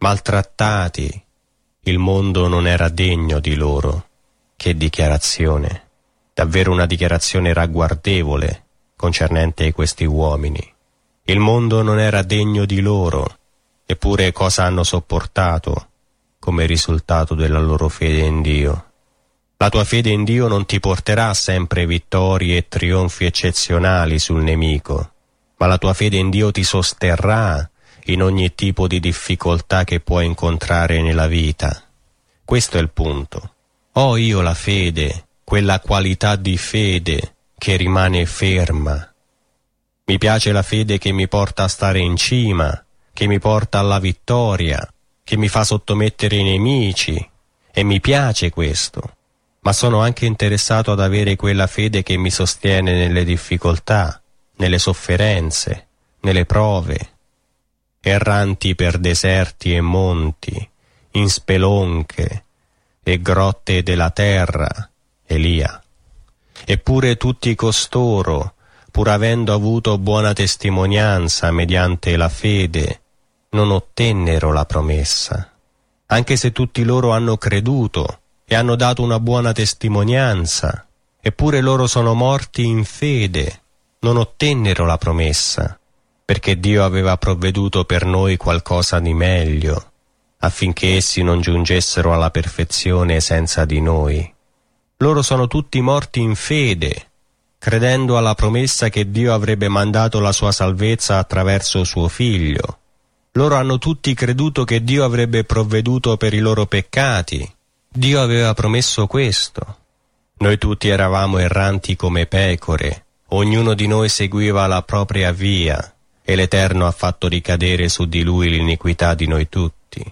maltrattati. Il mondo non era degno di loro. Che dichiarazione! Davvero una dichiarazione ragguardevole concernente questi uomini. Il mondo non era degno di loro, eppure cosa hanno sopportato come risultato della loro fede in Dio? La tua fede in Dio non ti porterà sempre vittorie e trionfi eccezionali sul nemico, ma la tua fede in Dio ti sosterrà in ogni tipo di difficoltà che puoi incontrare nella vita. Questo è il punto. Ho io la fede, quella qualità di fede che rimane ferma. Mi piace la fede che mi porta a stare in cima, che mi porta alla vittoria, che mi fa sottomettere i nemici, e mi piace questo. Ma sono anche interessato ad avere quella fede che mi sostiene nelle difficoltà, nelle sofferenze, nelle prove. Erranti per deserti e monti, in spelonche e grotte della terra, Elia. Eppure tutti costoro, pur avendo avuto buona testimonianza mediante la fede, non ottennero la promessa. Anche se tutti loro hanno creduto e hanno dato una buona testimonianza, eppure loro sono morti in fede, non ottennero la promessa, perché Dio aveva provveduto per noi qualcosa di meglio, affinché essi non giungessero alla perfezione senza di noi. Loro sono tutti morti in fede, credendo alla promessa che Dio avrebbe mandato la sua salvezza attraverso suo Figlio. Loro hanno tutti creduto che Dio avrebbe provveduto per i loro peccati. Dio aveva promesso questo. Noi tutti eravamo erranti come pecore, ognuno di noi seguiva la propria via, e l'Eterno ha fatto ricadere su di lui l'iniquità di noi tutti.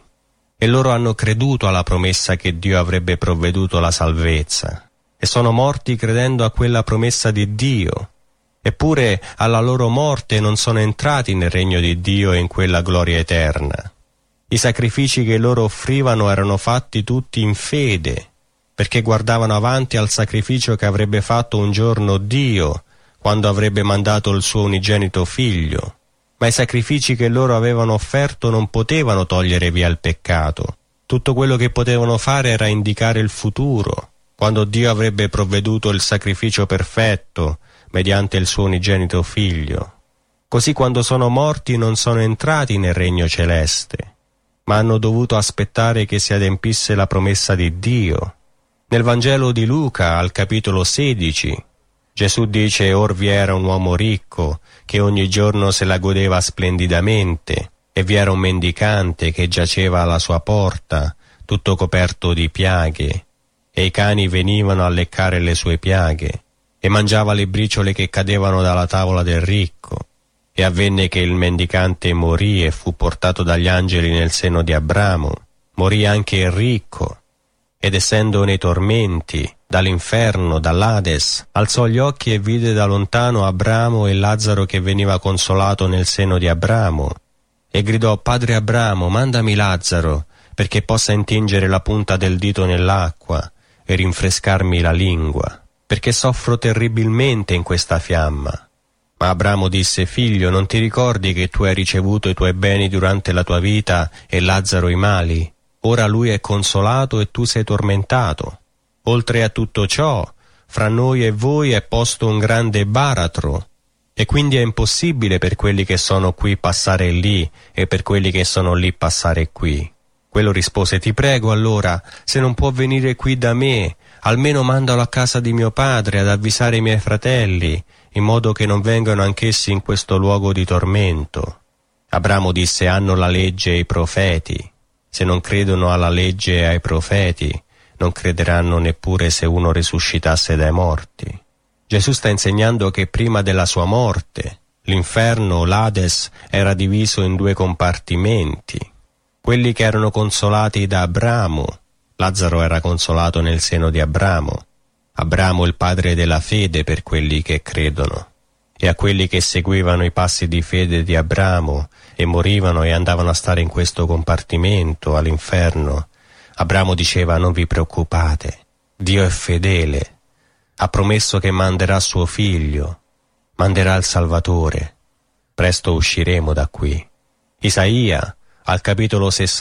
E loro hanno creduto alla promessa che Dio avrebbe provveduto la salvezza, e sono morti credendo a quella promessa di Dio. Eppure alla loro morte non sono entrati nel regno di Dio e in quella gloria eterna. I sacrifici che loro offrivano erano fatti tutti in fede, perché guardavano avanti al sacrificio che avrebbe fatto un giorno Dio, quando avrebbe mandato il suo unigenito Figlio. Ma i sacrifici che loro avevano offerto non potevano togliere via il peccato. Tutto quello che potevano fare era indicare il futuro, quando Dio avrebbe provveduto il sacrificio perfetto, mediante il suo unigenito Figlio. Così quando sono morti non sono entrati nel regno celeste, ma hanno dovuto aspettare che si adempisse la promessa di Dio. Nel Vangelo di Luca, al capitolo 16, Gesù dice: «Or vi era un uomo ricco, che ogni giorno se la godeva splendidamente, e vi era un mendicante che giaceva alla sua porta, tutto coperto di piaghe, e i cani venivano a leccare le sue piaghe, e mangiava le briciole che cadevano dalla tavola del ricco. E avvenne che il mendicante morì e fu portato dagli angeli nel seno di Abramo. Morì anche il ricco, ed essendo nei tormenti, dall'inferno, dall'Ades, alzò gli occhi e vide da lontano Abramo e Lazzaro che veniva consolato nel seno di Abramo, e gridò: Padre Abramo, mandami Lazzaro, perché possa intingere la punta del dito nell'acqua e rinfrescarmi la lingua, perché soffro terribilmente in questa fiamma. Ma Abramo disse: Figlio, non ti ricordi che tu hai ricevuto i tuoi beni durante la tua vita e Lazzaro i mali? Ora lui è consolato e tu sei tormentato. Oltre a tutto ciò, fra noi e voi è posto un grande baratro, e quindi è impossibile per quelli che sono qui passare lì e per quelli che sono lì passare qui. Quello rispose: Ti prego allora, se non può venire qui da me, almeno mandalo a casa di mio padre ad avvisare i miei fratelli, in modo che non vengano anch'essi in questo luogo di tormento. Abramo disse: Hanno la legge e i profeti. Se non credono alla legge e ai profeti, non crederanno neppure se uno risuscitasse dai morti. Gesù sta insegnando che prima della sua morte, l'inferno, l'Ades, era diviso in due compartimenti. Quelli che erano consolati da Abramo. Lazzaro era consolato nel seno di Abramo. Abramo il padre della fede per quelli che credono. E a quelli che seguivano i passi di fede di Abramo e morivano e andavano a stare in questo compartimento, all'inferno, Abramo diceva: non vi preoccupate, Dio è fedele, ha promesso che manderà suo figlio, manderà il Salvatore, presto usciremo da qui. Isaia, al capitolo 60,